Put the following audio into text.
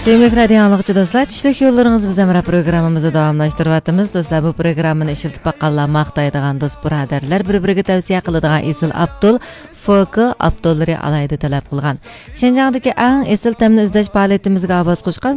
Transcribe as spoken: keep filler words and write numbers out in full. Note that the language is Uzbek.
Sevgili radio anlıqçı dostlar, tushlik yo'llaringiz biz amra programmamizni davomlashtiryapmiz. Do'stlar, bu programmani ishiltib baqqanlar maqtaydigan do'st birodarlar, bir-biriga tavsiya qiladigan Esil Abdul F K Abdullari alayda talab qilgan. Shenjongdagi eng esil tamni izlash faoliyatimizga ovoz qo'shgan